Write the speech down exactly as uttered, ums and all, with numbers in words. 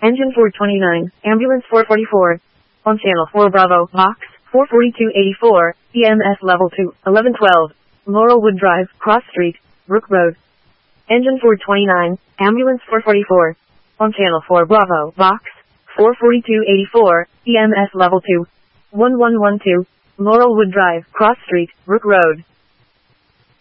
Engine four twenty-nine, Ambulance four forty-four. On Channel four Bravo, Box four forty-two eighty-four, E M S Level two, eleven twelve. Laurelwood Drive, Cross Street, Brook Road. Engine four twenty-nine, Ambulance four forty-four. On Channel four Bravo, Box four forty-two eighty-four, E M S Level two, eleven twelve. Laurelwood Drive, Cross Street, Brook Road.